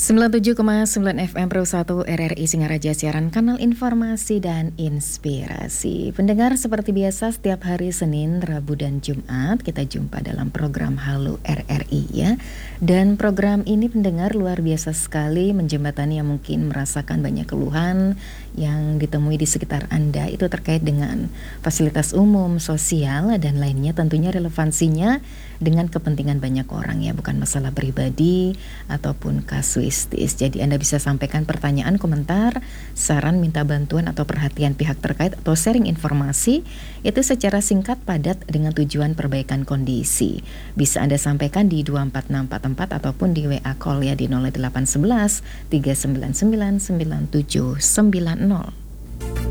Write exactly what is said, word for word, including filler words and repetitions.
sembilan puluh tujuh koma sembilan F M Pro satu R R I Singaraja, siaran kanal informasi dan inspirasi. Pendengar, seperti biasa setiap hari Senin, Rabu dan Jumat kita jumpa dalam program Halo R R I ya. Dan program ini pendengar luar biasa sekali menjembatani yang mungkin merasakan banyak keluhan yang ditemui di sekitar Anda, itu terkait dengan fasilitas umum, sosial dan lainnya, tentunya relevansinya dengan kepentingan banyak orang ya, bukan masalah pribadi ataupun kasuistis. Jadi Anda bisa sampaikan pertanyaan, komentar, saran, minta bantuan atau perhatian pihak terkait atau sharing informasi itu secara singkat, padat dengan tujuan perbaikan kondisi. Bisa Anda sampaikan di dua empat enam empat empat ataupun di W A call ya di nol delapan satu satu tiga sembilan sembilan sembilan tujuh sembilan nol.